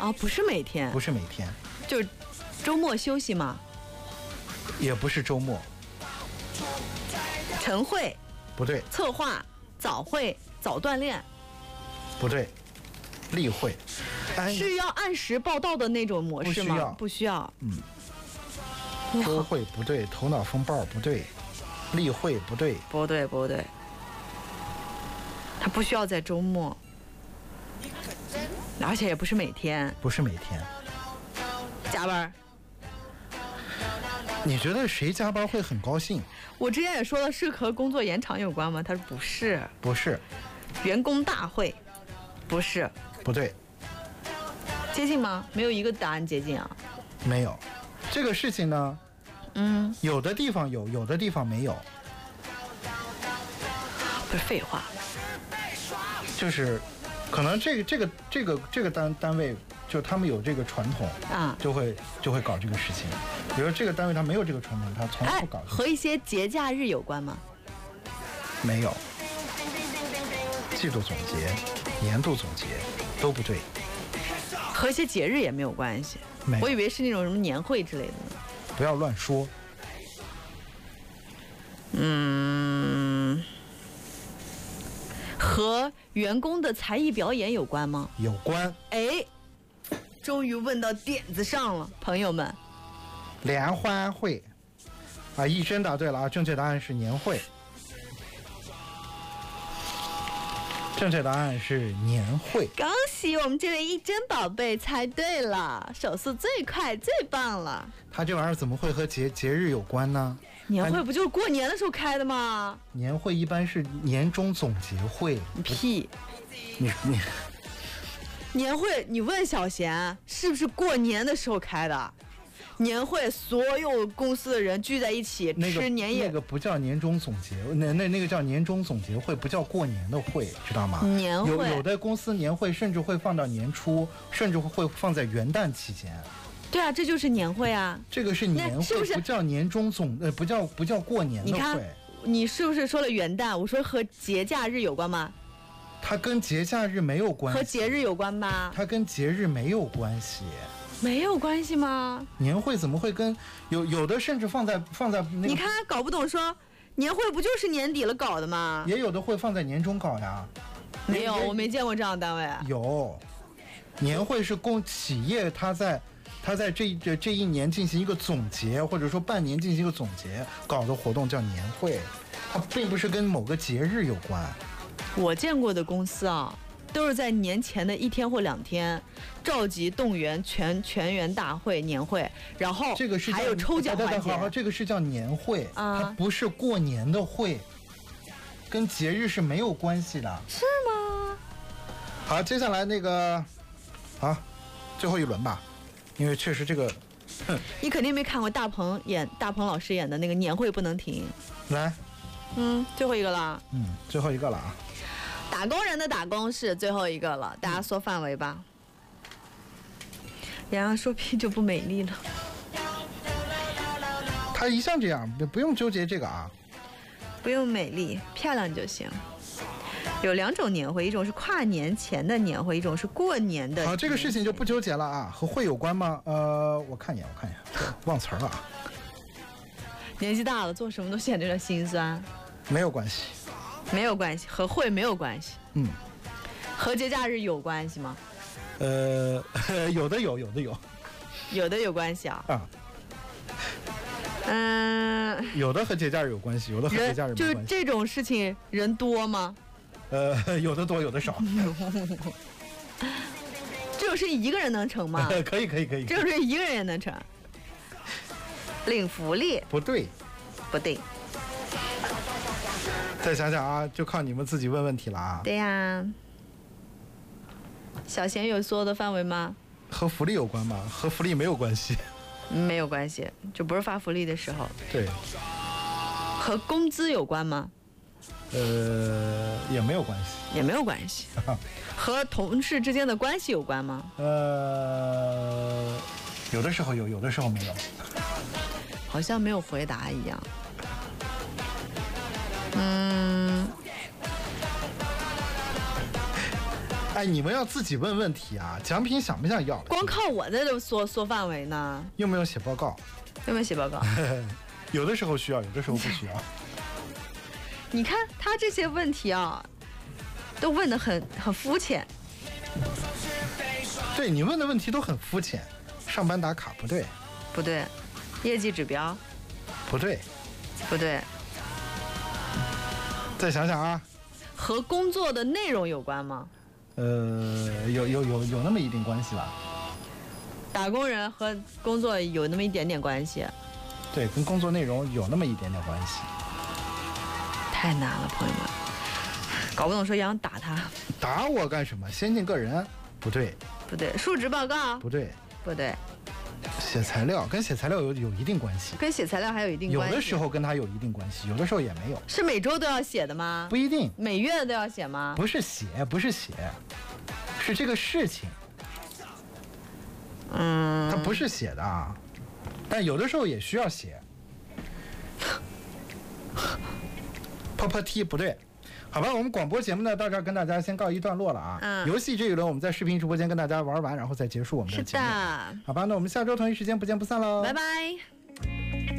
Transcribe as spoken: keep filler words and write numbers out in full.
啊，不是每天， 不是每天， 就是周末休息吗？ 也不是周末。 晨会不对， 策划早会早锻炼不对，例会。 是要按时报到的那种模式吗？不需要。 嗯。周会不对，头脑风暴不对，例会不对， 不对不对，它不需要在周末，而且也不是每天， 不是每天加班。 你觉得谁加班会很高兴？ 我之前也说了，是和工作延长有关吗？他说不是， 不是。 员工大会，不是， 不对。 接近吗？没有一个答案接近啊。 没有，这个事情呢， 嗯， 有的地方有，有的地方没有。 不是废话， 就是可能这个这个这个这个单单位就他们有这个传统啊， 就会就会搞这个事情。比如这个单位他没有这个传统，他从来不搞、 哎。和一些节假日有关吗？ 没有。季度总结、年度总结都不对。 和一些节日也没有关系。我以为是那种什么年会之类的呢。 不要乱说。 嗯，和员工的才艺表演有关吗？ 有关。 哎，终于问到点子上了，朋友们。 联欢会啊，一真答对了啊，正确答案是年会。正确答案是年会。 恭喜我们这位一真宝贝猜对了，手速最快最棒了。 他这玩意儿怎么会和节节日有关呢？ 年会不就是过年的时候开的吗？ 年会一般是年终总结会。 屁！ 你你年会，你问小贤是不是过年的时候开的？年会所有公司的人聚在一起吃年夜， 那个、那个不叫年终总结，那那那个叫年终总结会，不叫过年的会，知道吗？ 年会有有的公司年会甚至会放到年初，甚至会放在元旦期间。 对啊，这就是年会啊。 这个是年会， 是不是不叫年终总呃，不叫不叫过年的会。 你看，你是不是说了元旦？我说和节假日有关吗？ 它跟节假日没有关系。 和节日有关吧？ 它跟节日没有关系。 没有关系吗？ 年会怎么会跟有有的甚至放在放在那个？ 你看搞不懂说年会不就是年底了搞的吗？ 也有的会放在年中搞呀。 没有，我没见过这样的单位。 有，年会是供企业它在它在这这这一年进行一个总结，或者说半年进行一个总结搞的活动叫年会，它并不是跟某个节日有关。 我见过的公司啊，都是在年前的一天或两天召集动员全全员大会年会，然后这个是还有抽奖环节。 好好，这个是叫年会啊， 它不是过年的会，跟节日是没有关系的。 是吗？ 好，接下来那个，好，最后一轮吧，因为确实这个， 你肯定没看过大鹏演大鹏老师演的那个《年会不能停》。 来， 嗯，最后一个了。 嗯，最后一个了啊。 打工人的打工是最后一个了，大家缩范围吧。洋洋说屁就不美丽了。 他一向这样，不用纠结这个啊。 不用美丽，漂亮就行。有两种年会，一种是跨年前的年会，一种是过年的。 好，这个事情就不纠结了啊。和会有关吗？呃，我看一眼，我看一眼，忘词儿了啊。 年纪大了，做什么都显得有点心酸。 没有关系。 没有关系，和会没有关系。 嗯， 和节假日有关系吗？ 呃，有的有，有的有， 有的有关系啊。 啊， 嗯、呃， 有的和节假日有关系，有的和节假日没关系。 就是这种事情人多吗？ 呃，有的多，有的少。 这种事一个人能成吗？ 可以，可以，可以。 这种事一个人也能成。领福利？ 不对， 不对。 再想想啊，就靠你们自己问问题了啊。 对呀。小贤有缩的范围吗？ 和福利有关吗？和福利没有关系。 没有关系，就不是发福利的时候。 对。 和工资有关吗？ 呃，也没有关系。 也没有关系。和同事之间的关系有关吗？ 呃，有的时候有，有的时候没有。 好像没有回答一样。嗯， 哎，你们要自己问问题啊，奖品想不想要？ 光靠我在这缩缩范围呢？ 用没有写报告？ 有没有写报告？ 有的时候需要，有的时候不需要。 你看他这些问题啊，都问得很很肤浅。 对你问的问题都很肤浅，上班打卡不对， 不对，业绩指标不对， 不对， 再想想啊， 和工作的内容有关吗？ 呃，有有有有那么一定关系吧？ 打工人和工作有那么一点点关系。 对，跟工作内容有那么一点点关系。 太难了，朋友们，搞不懂说想打他。 打我干什么？先进个人不对， 不对，述职报告不对， 不对， 写材料跟写材料有有一定关系， 跟写材料还有一定有关系。 的时候跟它有一定关系，有的时候也没有。 是每周都要写的吗？ 不一定， 每月都要写吗？ 不是写，不是写，是这个事情， 嗯， 它不是写的啊，但有的时候也需要写。泡泡踢不对，好吧，我们广播节目呢到这儿跟大家先告一段落了啊。 嗯， 游戏这一轮我们在视频直播间跟大家玩完，然后再结束我们的节目。 是的， 好吧，那我们下周同一时间不见不散喽， 拜拜。